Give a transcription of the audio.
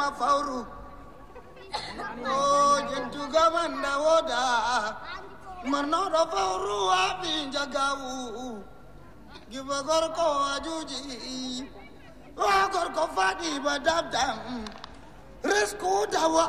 ma fawru o jentu gamanda woda marno do fawru abi jagawu giba gorko ajuji wa gorko fadi badabdam risku dawa